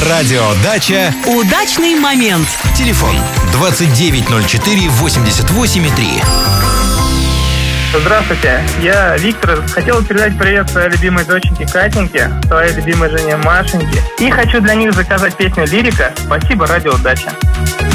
радио «Дача». Удачный момент. Телефон 2904 88,3. Здравствуйте, я Виктор. Хотел передать привет своей любимой доченьке Катеньке, своей любимой жене Машеньке. И хочу для них заказать песню «Лирика». Спасибо, радио «Дача».